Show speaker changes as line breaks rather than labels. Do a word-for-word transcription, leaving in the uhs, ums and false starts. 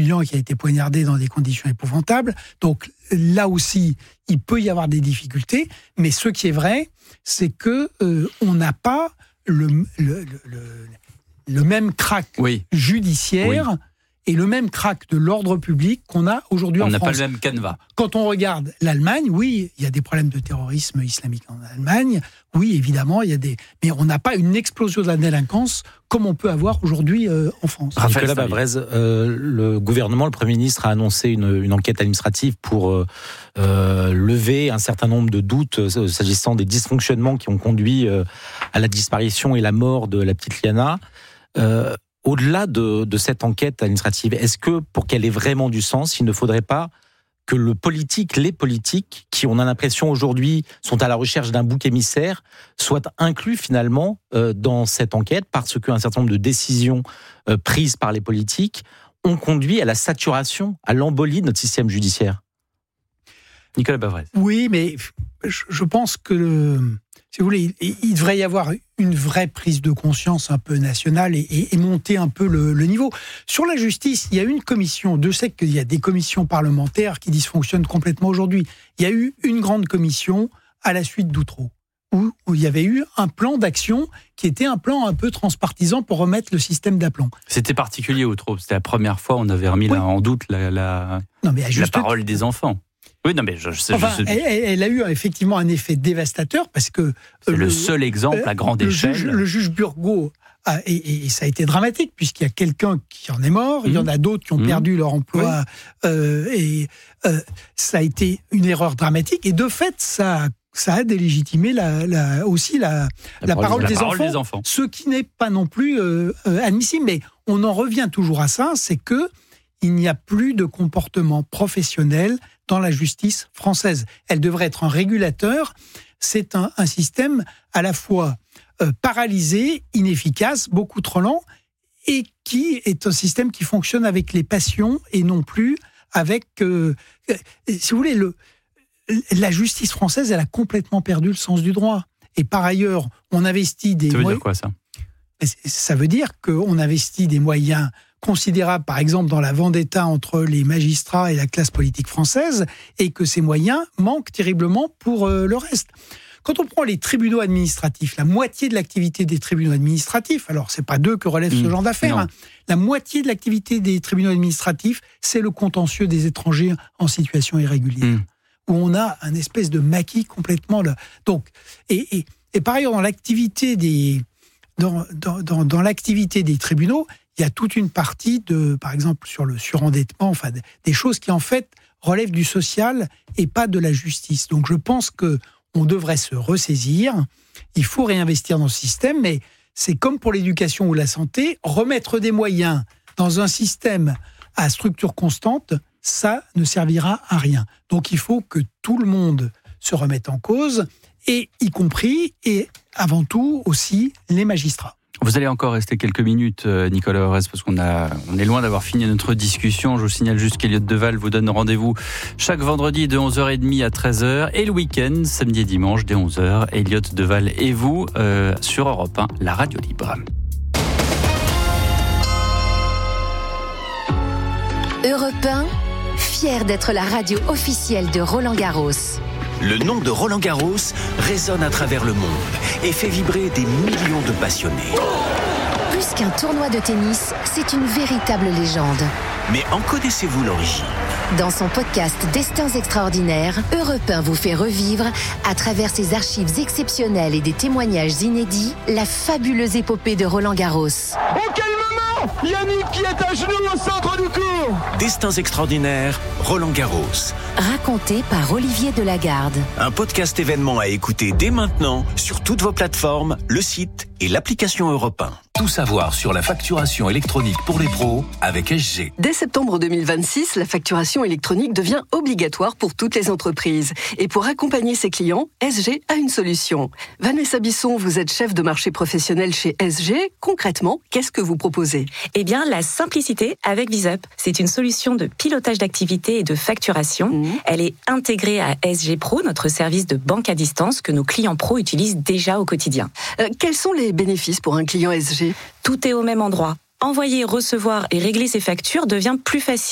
étudiant qui a été poignardé dans des conditions épouvantables. Donc là aussi, il peut y avoir des difficultés, mais ce qui est vrai, c'est que euh, on n'a pas le, le, le, le, le même crack
oui.
judiciaire oui. et le même crack de l'ordre public qu'on a aujourd'hui en France.
On n'a pas le même canevas.
Quand on regarde l'Allemagne, oui, il y a des problèmes de terrorisme islamique en Allemagne. Oui, évidemment, il y a des, mais on n'a pas une explosion de la délinquance comme on peut avoir aujourd'hui euh, en France.
Nicolas Bavrez, euh, le gouvernement, le Premier ministre a annoncé une, une enquête administrative pour euh, euh, lever un certain nombre de doutes euh, s'agissant des dysfonctionnements qui ont conduit euh, à la disparition et la mort de la petite Liana. Euh, au-delà de, de cette enquête administrative, est-ce que pour qu'elle ait vraiment du sens, il ne faudrait pas que le politique, les politiques, qui on a l'impression aujourd'hui sont à la recherche d'un bouc émissaire, soient inclus finalement euh, dans cette enquête parce qu'un certain nombre de décisions euh, prises par les politiques ont conduit à la saturation, à l'embolie de notre système judiciaire.
Nicolas Bavrez.
Oui, mais je pense que, le, si vous voulez, il, il devrait y avoir une vraie prise de conscience un peu nationale et, et, et monter un peu le, le niveau. Sur la justice, il y a une commission, je sais qu'il y a des commissions parlementaires qui dysfonctionnent complètement aujourd'hui. Il y a eu une grande commission à la suite d'Outreau, où, où il y avait eu un plan d'action qui était un plan un peu transpartisan pour remettre le système d'aplomb.
C'était particulier Outreau, c'était la première fois on avait remis oui. là, en doute la, la, non, mais la parole des enfants. Oui, non, mais je, je,
enfin,
je...
Elle, elle a eu effectivement un effet dévastateur parce que
c'est le, le seul exemple à grande
le
échelle.
Juge, le juge Burgot a, et, et ça a été dramatique puisqu'il y a quelqu'un qui en est mort, mmh. il y en a d'autres qui ont mmh. perdu leur emploi oui. euh, et euh, ça a été une erreur dramatique et de fait ça. Ça a délégitimé la, la, aussi la, la, la parole, des, la parole enfants, des enfants, ce qui n'est pas non plus euh, euh, admissible. Mais on en revient toujours à ça, c'est que il n'y a plus de comportement professionnel dans la justice française. Elle devrait être un régulateur. C'est un, un système à la fois euh, paralysé, inefficace, beaucoup trop lent, et qui est un système qui fonctionne avec les passions et non plus avec... Euh, si vous voulez, le, la justice française, elle a complètement perdu le sens du droit. Et par ailleurs, on investit des...
Ça veut
moyens...
dire quoi, ça ?
Ça veut dire qu'on investit des moyens considérable, par exemple, dans la vendetta entre les magistrats et la classe politique française, et que ces moyens manquent terriblement pour euh, le reste. Quand on prend les tribunaux administratifs, la moitié de l'activité des tribunaux administratifs, alors c'est pas d'eux que relève mmh, ce genre d'affaires, hein, la moitié de l'activité des tribunaux administratifs, c'est le contentieux des étrangers en situation irrégulière, mmh. où on a un espèce de maquis complètement là. Donc, et, et, et par ailleurs, dans l'activité des, dans, dans, dans, dans l'activité des tribunaux, il y a toute une partie de, par exemple, sur le surendettement, enfin, des choses qui, en fait, relèvent du social et pas de la justice. Donc, je pense qu'on devrait se ressaisir. Il faut réinvestir dans ce système, mais c'est comme pour l'éducation ou la santé, remettre des moyens dans un système à structure constante, ça ne servira à rien. Donc, il faut que tout le monde se remette en cause, et y compris, et avant tout, aussi, les magistrats.
Vous allez encore rester quelques minutes, Nicolas Bavrez, parce qu'on a, on est loin d'avoir fini notre discussion. Je vous signale juste qu'Eliott Deval vous donne rendez-vous chaque vendredi de onze heures trente à treize heures et le week-end, samedi et dimanche, dès onze heures. Eliott Deval et vous euh, sur Europe un, la radio libre.
Europe un, fier d'être la radio officielle de Roland Garros.
Le nom de Roland Garros résonne à travers le monde et fait vibrer des millions de passionnés.
Plus qu'un tournoi de tennis, c'est une véritable légende.
Mais en connaissez-vous l'origine ?
Dans son podcast Destins extraordinaires, Europe un vous fait revivre, à travers ses archives exceptionnelles et des témoignages inédits, la fabuleuse épopée de Roland Garros.
Oh, quel moment ! Yannick qui est à genoux au centre du court.
Destins extraordinaires, Roland Garros.
Raconté par Olivier Delagarde.
Un podcast événement à écouter dès maintenant sur toutes vos plateformes, le site et l'application Europe un. Tout savoir sur la facturation électronique pour les pros avec S G.
Dès septembre deux mille vingt-six, la facturation électronique devient obligatoire pour toutes les entreprises. Et pour accompagner ses clients, S G a une solution. Vanessa Bisson, vous êtes chef de marché professionnel chez S G. Concrètement, qu'est-ce que vous proposez ?
Eh bien, la simplicité avec VisUp. C'est une solution de pilotage d'activité et de facturation. Mmh. Elle est intégrée à S G Pro, notre service de banque à distance que nos clients pros utilisent déjà au quotidien.
Euh, quels sont les bénéfices pour un client S G ?
Tout est au même endroit. Envoyer, recevoir et régler ses factures devient plus facile.